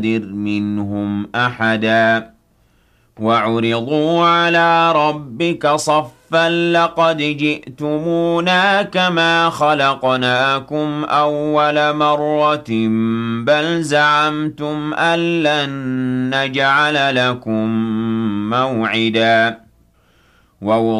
منهم أحدا وعرضوا على ربك صفا لقد جئتمونا كما خلقناكم أول مرة بل زعمتم أن لن نجعل لكم موعدا